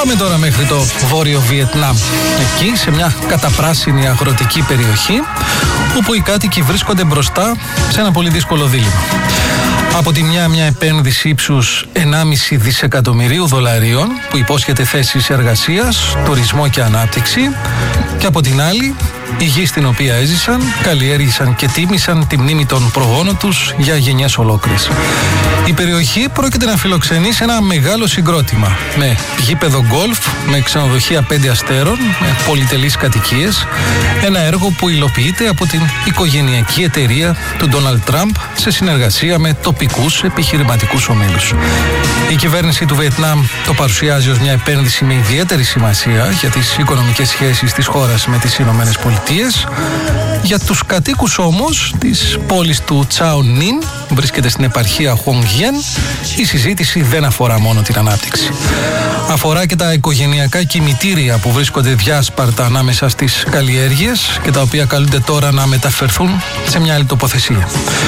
Πάμε τώρα μέχρι το Βόρειο Βιετνάμ. Εκεί, σε μια καταπράσινη αγροτική περιοχή, όπου οι κάτοικοι βρίσκονται μπροστά σε ένα πολύ δύσκολο δίλημμα. Από τη μια επένδυση ύψους 1,5 δισεκατομμυρίου δολαρίων που υπόσχεται θέσεις εργασίας, τουρισμό και ανάπτυξη, και από την άλλη η γη στην οποία έζησαν, καλλιέργησαν και τίμησαν τη μνήμη των προγόνων τους για γενιές ολόκληρες. Η περιοχή πρόκειται να φιλοξενήσει ένα μεγάλο συγκρότημα με γήπεδο γκολφ, με ξενοδοχεία 5 αστέρων, με πολυτελείς κατοικίες, ένα έργο που υλοποιείται από την οικογενειακή εταιρεία του Ντόναλντ Τραμπ σε συνεργασία με τοπικούς επιχειρηματικούς ομίλους. Η κυβέρνηση του Βιετνάμ το παρουσιάζει ως μια επένδυση με ιδιαίτερη σημασία για τις οικονομικές σχέσεις της χώρας με τις Ηνωμένες Πολιτείες. Για τους κατοίκους όμως της πόλης του Τσάο Νιν, βρίσκεται στην επαρχία Χονγκιέν, η συζήτηση δεν αφορά μόνο την ανάπτυξη. Αφορά και τα οικογενειακά κημητήρια που βρίσκονται διάσπαρτα ανάμεσα στις καλλιέργειες και τα οποία καλούνται τώρα να μεταφερθούν σε μια άλλη τοποθεσία.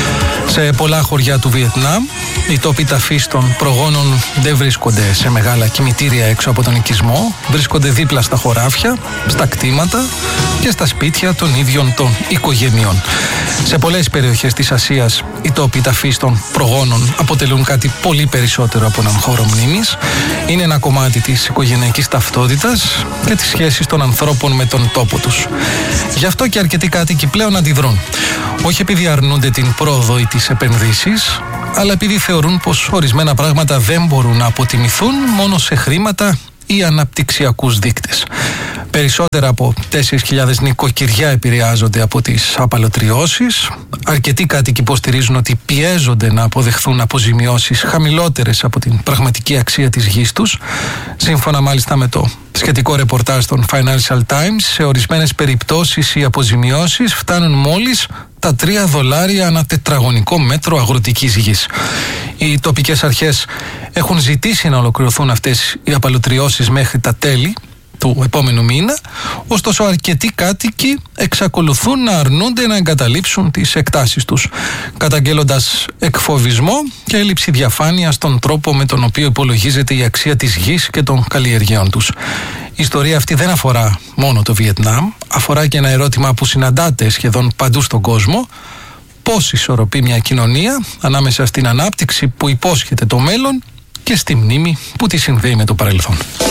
Σε πολλά χωριά του Βιετνάμ, οι τόποι ταφής των προγόνων δεν βρίσκονται σε μεγάλα κημητήρια έξω από τον οικισμό, βρίσκονται δίπλα στα χωράφια, στα κτήματα και στα σπίτια των ίδιων των οικογενειών. Σε πολλές περιοχές της Ασίας, οι τόποι ταφής των προγόνων αποτελούν κάτι πολύ περισσότερο από έναν χώρο μνήμης. Είναι ένα κομμάτι της οικογενειακής ταυτότητας και της σχέσης των ανθρώπων με τον τόπο τους. Γι' αυτό και αρκετοί κάτοικοι πλέον αντιδρούν. Όχι επειδή αρνούνται την πρόοδο ή τις επενδύσεις, αλλά επειδή θεωρούν πως ορισμένα πράγματα δεν μπορούν να αποτιμηθούν μόνο σε χρήματα ή αναπτυξιακούς δείκτες. Περισσότερα από 4.000 νοικοκυριά επηρεάζονται από τις απαλωτριώσεις. Αρκετοί κάτοικοι υποστηρίζουν ότι πιέζονται να αποδεχθούν αποζημιώσεις χαμηλότερες από την πραγματική αξία της γης τους. Σύμφωνα μάλιστα με το σχετικό ρεπορτάζ των Financial Times, σε ορισμένες περιπτώσεις οι αποζημιώσεις φτάνουν μόλις τα $3 ανά τετραγωνικό μέτρο αγροτικής γης. Οι τοπικές αρχές έχουν ζητήσει να ολοκληρωθούν αυτές οι απαλωτριώσεις μέχρι τα τέλη του επόμενου μήνα, ωστόσο αρκετοί κάτοικοι εξακολουθούν να αρνούνται να εγκαταλείψουν τις εκτάσεις τους, καταγγέλλοντας εκφοβισμό και έλλειψη διαφάνειας στον τρόπο με τον οποίο υπολογίζεται η αξία της γης και των καλλιεργειών τους. Η ιστορία αυτή δεν αφορά μόνο το Βιετνάμ, αφορά και ένα ερώτημα που συναντάται σχεδόν παντού στον κόσμο: πώς ισορροπεί μια κοινωνία ανάμεσα στην ανάπτυξη που υπόσχεται το μέλλον και στη μνήμη που τη συνδέει με το παρελθόν.